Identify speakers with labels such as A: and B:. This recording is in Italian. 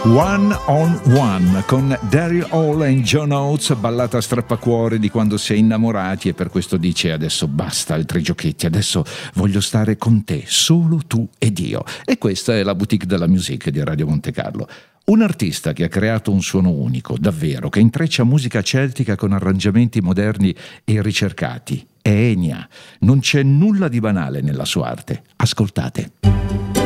A: One on One con Daryl Hall e John Oates, ballata strappacuore di quando si è innamorati, e per questo dice: adesso basta altri giochetti, adesso voglio stare con te, solo tu ed io. E questa è la boutique della musique di Radio Monte Carlo. Un artista che ha creato un suono unico, davvero, che intreccia musica celtica con arrangiamenti moderni e ricercati. È Enya. Non c'è nulla di banale nella sua arte. Ascoltate.